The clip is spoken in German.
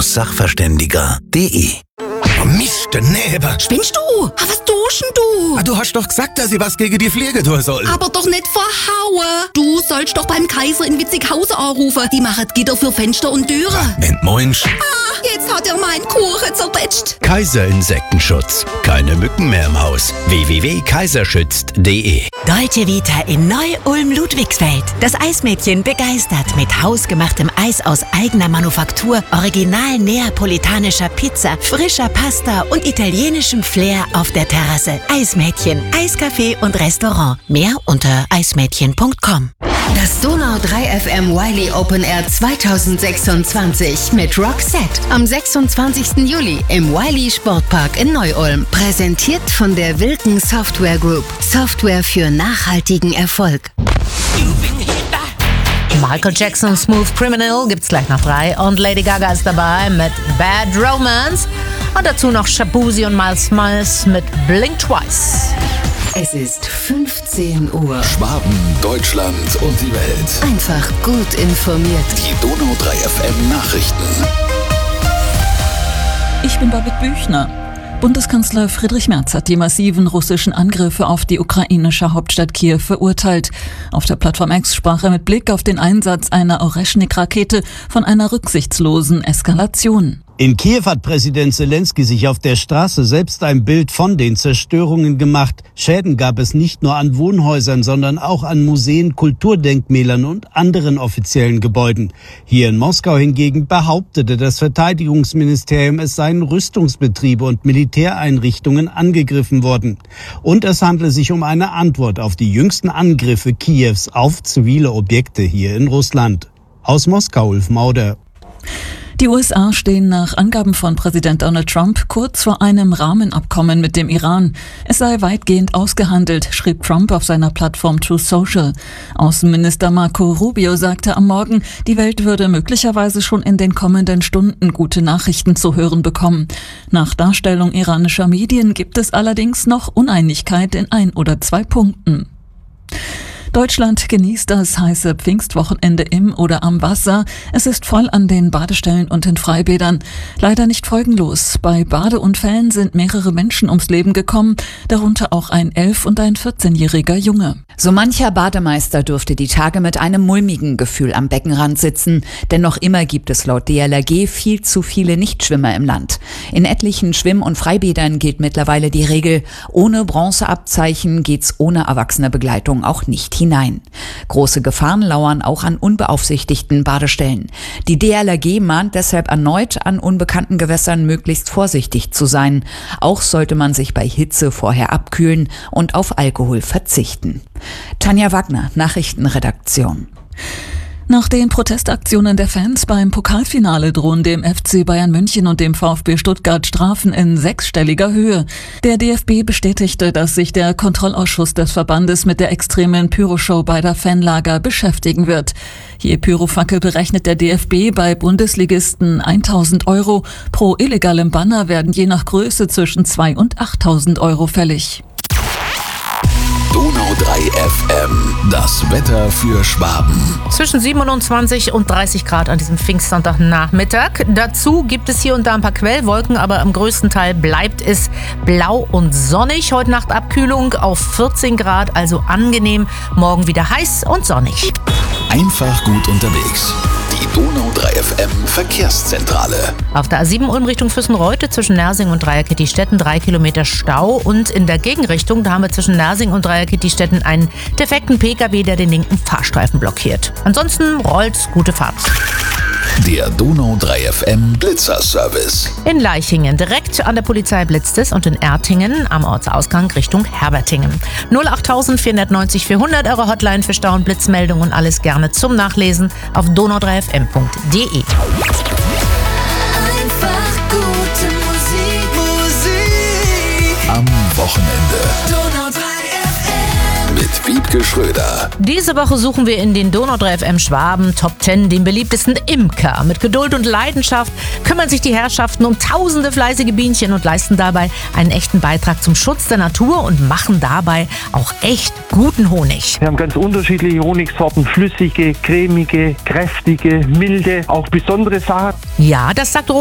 www.sachverständiger.de. Mist, Näber. Spinnst du? Was tust denn du? Du hast doch gesagt, dass ich was gegen die Pflege tun soll. Aber doch nicht verhauen. Du sollst doch beim Kaiser in Witzighausen anrufen. Die machen Gitter für Fenster und Türen. Wenn du meinst. Jetzt hat er meinen Kuchen zerpetscht. Kaiser Insektenschutz. Keine Mücken mehr im Haus. www.kaiserschützt.de. Dolce Vita in Neu-Ulm-Ludwigsfeld. Das Eismädchen begeistert mit hausgemachtem Eis aus eigener Manufaktur, original neapolitanischer Pizza, frischer Pasta und italienischem Flair auf der Terrasse. Eismädchen, Eiscafé und Restaurant. Mehr unter eismädchen.com. Das Donau 3 FM Wiley Open Air 2026 mit Roxette am 26. Juli im Wiley Sportpark in Neu-Ulm. Präsentiert von der Wilken Software Group. Software für nachhaltigen Erfolg. Michael Jackson Smooth Criminal gibt's gleich nach 3 und Lady Gaga ist dabei mit Bad Romance und dazu noch Shabuzi und Miles mit Blink Twice. Es ist 15 Uhr. Schwaben, Deutschland und die Welt. Einfach gut informiert. Die Donau 3 FM Nachrichten. Ich bin Babette Büchner. Bundeskanzler Friedrich Merz hat die massiven russischen Angriffe auf die ukrainische Hauptstadt Kiew verurteilt. Auf der Plattform X sprach er mit Blick auf den Einsatz einer Oreschnik-Rakete von einer rücksichtslosen Eskalation. In Kiew hat Präsident Zelensky sich auf der Straße selbst ein Bild von den Zerstörungen gemacht. Schäden gab es nicht nur an Wohnhäusern, sondern auch an Museen, Kulturdenkmälern und anderen offiziellen Gebäuden. Hier in Moskau hingegen behauptete das Verteidigungsministerium, es seien Rüstungsbetriebe und Militäreinrichtungen angegriffen worden. Und es handle sich um eine Antwort auf die jüngsten Angriffe Kiews auf zivile Objekte hier in Russland. Aus Moskau, Ulf Mauder. Die USA stehen nach Angaben von Präsident Donald Trump kurz vor einem Rahmenabkommen mit dem Iran. Es sei weitgehend ausgehandelt, schrieb Trump auf seiner Plattform Truth Social. Außenminister Marco Rubio sagte am Morgen, die Welt würde möglicherweise schon in den kommenden Stunden gute Nachrichten zu hören bekommen. Nach Darstellung iranischer Medien gibt es allerdings noch Uneinigkeit in 1 oder 2 Punkten. Deutschland genießt das heiße Pfingstwochenende im oder am Wasser. Es ist voll an den Badestellen und in Freibädern. Leider nicht folgenlos. Bei Badeunfällen sind mehrere Menschen ums Leben gekommen, darunter auch ein 11- und ein 14-jähriger Junge. So mancher Bademeister dürfte die Tage mit einem mulmigen Gefühl am Beckenrand sitzen, denn noch immer gibt es laut DLRG viel zu viele Nichtschwimmer im Land. In etlichen Schwimm- und Freibädern gilt mittlerweile die Regel, ohne Bronzeabzeichen geht's ohne erwachsene Begleitung auch nicht hinein. Große Gefahren lauern auch an unbeaufsichtigten Badestellen. Die DLRG mahnt deshalb erneut, an unbekannten Gewässern möglichst vorsichtig zu sein. Auch sollte man sich bei Hitze vorher abkühlen und auf Alkohol verzichten. Tanja Wagner, Nachrichtenredaktion. Nach den Protestaktionen der Fans beim Pokalfinale drohen dem FC Bayern München und dem VfB Stuttgart Strafen in 6-stelliger Höhe. Der DFB bestätigte, dass sich der Kontrollausschuss des Verbandes mit der extremen Pyroshow beider Fanlager beschäftigen wird. Je Pyrofackel berechnet der DFB bei Bundesligisten 1.000 €. Pro illegalem Banner werden je nach Größe zwischen 2.000 und 8.000 € fällig. Donau 3 FM, das Wetter für Schwaben. Zwischen 27 und 30 Grad an diesem Pfingstsonntag-Nachmittag. Dazu gibt es hier und da ein paar Quellwolken, aber am größten Teil bleibt es blau und sonnig. Heute Nacht Abkühlung auf 14 Grad, also angenehm. Morgen wieder heiß und sonnig. Einfach gut unterwegs. Die Donau 3 FM Verkehrszentrale. Auf der A7 Ulm Richtung Füssenreute zwischen Nersing und Dreieckittistetten 3 Kilometer Stau. Und in der Gegenrichtung, da haben wir zwischen Nersing und Dreieckittistetten einen defekten PKW, der den linken Fahrstreifen blockiert. Ansonsten rollt's, gute Fahrt. Der Donau 3 FM Blitzerservice. In Leichingen direkt an der Polizei blitzt es und in Ertingen am Ortsausgang Richtung Herbertingen. 08000 490 400 eure Hotline für Stau- und Blitzmeldungen und alles gerne zum Nachlesen auf donau3fm.de. Einfach gute Musik. Am Wochenende. Donau 3 FM. Mit Wiebke Schröder. Diese Woche suchen wir in den Donau 3 FM Schwaben Top 10 den beliebtesten Imker. Mit Geduld und Leidenschaft kümmern sich die Herrschaften um tausende fleißige Bienchen und leisten dabei einen echten Beitrag zum Schutz der Natur und machen dabei auch echt guten Honig. Wir haben ganz unterschiedliche Honigsorten, flüssige, cremige, kräftige, milde, auch besondere Sachen. Ja, das sagt